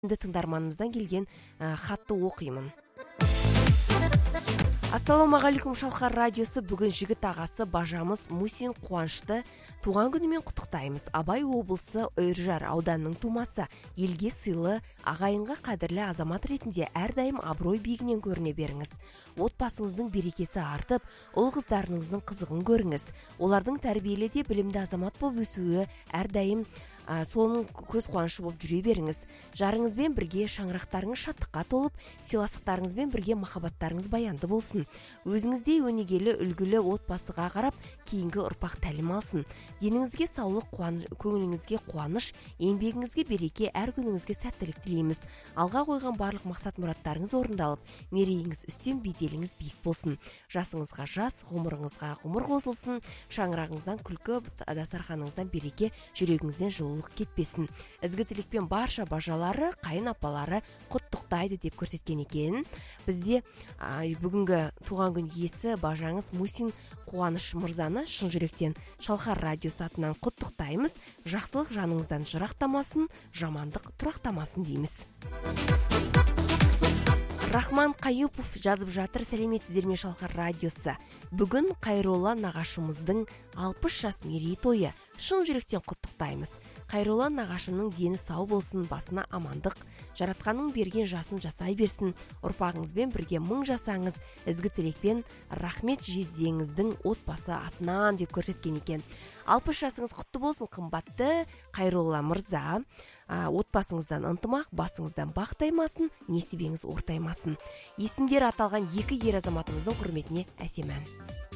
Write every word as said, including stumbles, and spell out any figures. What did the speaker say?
тыңдарманымыздан келген ә, хатты оқимын. Ассалаумағалейкум, Шалқар радиосы. Бүгін жігіт ағасы бажамыз Мусин Қуанышты туған күнімен құттықтаймыз. Абай облысы Үржар ауданының тумасы, елге сыйлы, ағайынға қадірлі азамат ретінде әрдайым абырой биігінен көріне беріңіз. Отбасыңыздың берекесі артып, ұл қыздарыңыздың қызығын көріңіз. Олардың тәрбиелі де білімді азамат болып өсуі әрдайым ә, соның көз қуанышы болып жүре беріңіз. Жарыңызбен бірге шаңырақтарыңыз шаттыққа толып, сыйластықтарыңызбен бірге махаббаттарыңыз баянды болсын. Өзіңіздей өнегелі, үлгілі отбасыға қарап, кейінгі ұрпақ тәлім алсын. Деніңізге саулық, қуан... көңіліңізге қуаныш, еңбегіңізге береке, әр күніңізге сәттілік тілейміз. Алға қойған барлық мақсат мұраттарыңыз орындалып, мерейіңіз үстем, беделіңіз биік болсын. Жасыңызға жас, ғұмырыңызға ғұмыр қосылсын. Шаңырағыңыздан күлкі, дастарханыңыздан береке, жүрегіңізден жылулық кетпесін. Ізгі тілекпен барша бажалары, қайын апалары құттықтайды деп көрсеткен екен. Бізде ә, бүгінгі туған күн иесі бажаңыз Мусин Қуаныш мырзаны шын жүректен Шалқар радиосы атынан құттықтаймыз. Жақсылық жаныңыздан жырақтамасын, жамандық тұрақтамасын дейміз. Рахман Қаюпов жазып жатыр: сәлеметсіздер ме, Шалқар радиосы. Бүгін Қайролла нағашымыздың алпыс жас мерейтойы. Шын жүректен құттықтаймыз. Қайролла нағашымның дені сау болсын, басына амандық, жаратқанның берген жасын жасай берсін. Ұрпағыңызбен бірге мың жасаңыз, ізгі тілекпен рахмет жездеңіздің отбасы атынан деп көрсеткен екен. алпыс жасыңыз құтты болсын, қымбатты Қайролла мырза. А, отбасыңыздан ынтымақ, басыңыздан бақ таймасын, несібеңіз ортаймасын. Есімдері аталған екі ер азаматымыздың құрметіне әсем ән.